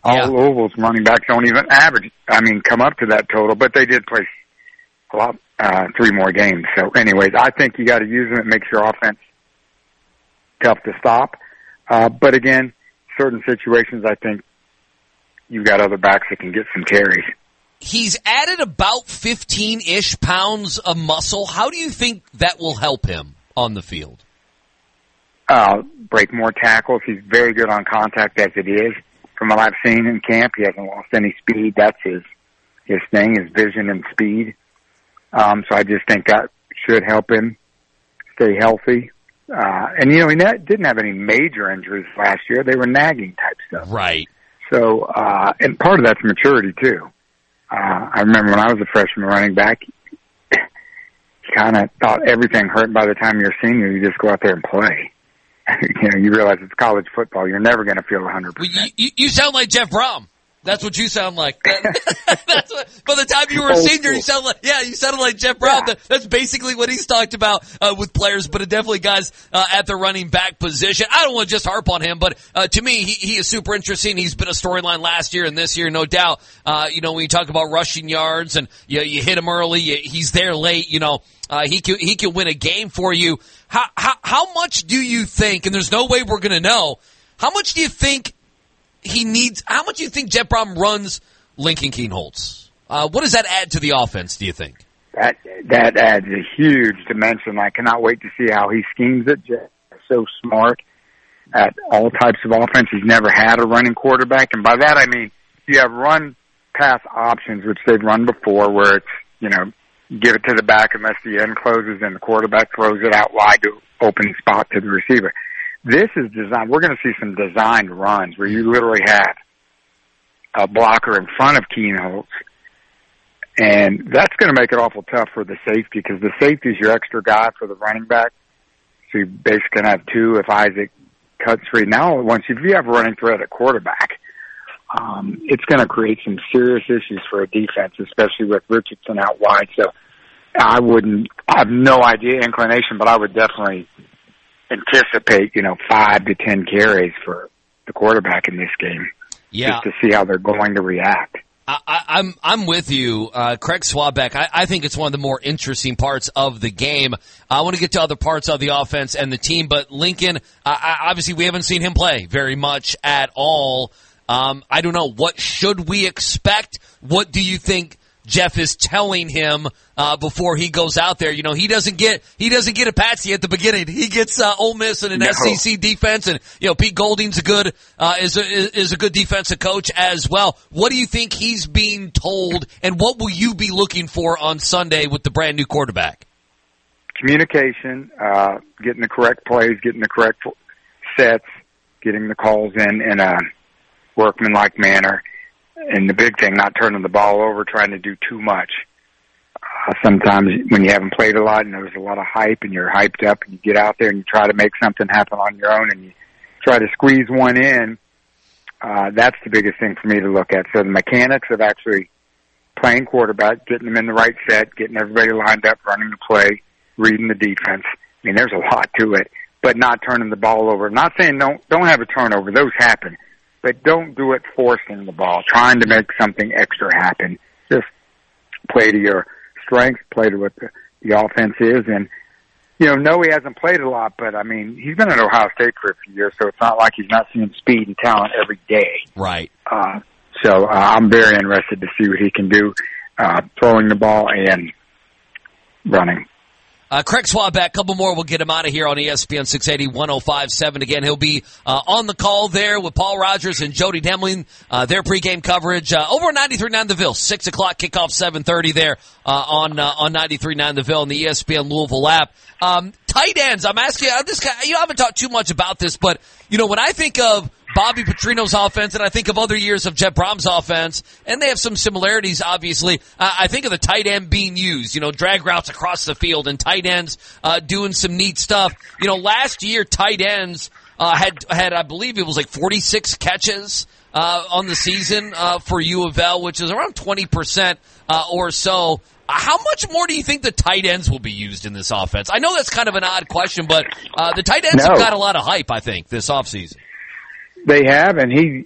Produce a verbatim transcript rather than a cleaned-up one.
All yeah. Louisville's running backs don't even average, I mean, come up to that total, but they did play a lot, uh, three more games. So anyways, I think you got to use them. It makes your offense tough to stop. Uh, but again, certain situations, I think you've got other backs that can get some carries. He's added about fifteen-ish pounds of muscle. How do you think that will help him on the field? Uh, break more tackles. He's very good on contact as it is. From what I've seen in camp, he hasn't lost any speed. That's his, his thing, his vision and speed. Um, so I just think that should help him stay healthy. Uh, and you know, he ne- didn't have any major injuries last year. They were nagging type stuff. Right. So, uh, and part of that's maturity too. Uh, I remember when I was a freshman running back, you kind of thought everything hurt. By the time you're a senior, you just go out there and play. You know, you realize it's college football. You're never going to feel one hundred percent. Well, you, you sound like Jeff Brom. That's what you sound like. That's what, by the time you were a Old senior, school. you sound like, yeah, you sounded like Jeff Brom. Yeah. That, that's basically what he's talked about, uh, with players, but definitely guys, uh, at the running back position. I don't want to just harp on him, but, uh, to me, he, he is super interesting. He's been a storyline last year and this year, no doubt. Uh, you know, when you talk about rushing yards and you, you hit him early, you, he's there late, you know, uh, he can, he can win a game for you. How, how, how much do you think, and there's no way we're going to know, how much do you think he needs, how much do you think Jeff Brom runs Lincoln Kienholz? Uh, what does that add to the offense, do you think? That that adds a huge dimension. I cannot wait to see how he schemes it. Just so smart at all types of offense. He's never had a running quarterback, and by that I mean you have run pass options, which they've run before, where it's, you know, give it to the back unless the end closes and the quarterback throws it out wide to open spot to the receiver. This is designed. We're going to see some designed runs where you literally have a blocker in front of Kienholz, and that's going to make it awful tough for the safety, because the safety is your extra guy for the running back. So you basically going to have two if Isaac cuts free. Now, once if you have a running threat at quarterback, um, it's going to create some serious issues for a defense, especially with Richardson out wide. So I wouldn't. I have no idea inclination, but I would definitely anticipate, you know, five to ten carries for the quarterback in this game. Yeah. Just to see how they're going to react. I, I, I'm I'm with you, uh, Craig Swabeck. I, I think it's one of the more interesting parts of the game. I want to get to other parts of the offense and the team, but Lincoln, uh, obviously we haven't seen him play very much at all. Um, I don't know. What should we expect? What do you think Jeff is telling him uh, before he goes out there? You know, he doesn't get he doesn't get a patsy at the beginning. He gets uh, Ole Miss and an no. S E C defense, and you know Pete Golding's a good uh, is a is a good defensive coach as well. What do you think he's being told, and what will you be looking for on Sunday with the brand new quarterback? Communication, uh, getting the correct plays, getting the correct sets, getting the calls in in a workmanlike manner. And the big thing, not turning the ball over, trying to do too much. Uh, sometimes when you haven't played a lot and there's a lot of hype and you're hyped up and you get out there and you try to make something happen on your own and you try to squeeze one in, uh, that's the biggest thing for me to look at. So the mechanics of actually playing quarterback, getting them in the right set, getting everybody lined up, running the play, reading the defense. I mean, there's a lot to it, but not turning the ball over. I'm not saying don't, don't have a turnover. Those happen. But don't do it forcing the ball, trying to make something extra happen. Just play to your strengths, play to what the, the offense is. And, you know, no, he hasn't played a lot, but, I mean, he's been at Ohio State for a few years, so it's not like he's not seeing speed and talent every day. Right. Uh, so uh, I'm very interested to see what he can do, uh, throwing the ball and running. Uh, Craig Swabeck, a couple more. We'll get him out of here on E S P N six eighty, one oh five point seven. Again, he'll be uh, on the call there with Paul Rogers and Jody Demling, uh, their pregame coverage uh, over on ninety-three point nine The Ville. six o'clock kickoff, seven thirty there uh, on uh, on ninety-three point nine The Ville and the E S P N Louisville app. Um, tight ends, I'm asking you, this guy, you know, I haven't talked too much about this, but, you know, when I think of Bobby Petrino's offense, and I think of other years of Jeff Brom's offense, and they have some similarities, obviously. Uh, I think of the tight end being used, you know, drag routes across the field, and tight ends uh, doing some neat stuff. You know, last year, tight ends uh, had, had, I believe it was like forty-six catches uh, on the season uh, for U of L, which is around twenty percent uh, or so. How much more do you think the tight ends will be used in this offense? I know that's kind of an odd question, but uh, the tight ends no. have got a lot of hype, I think, this offseason. They have, and he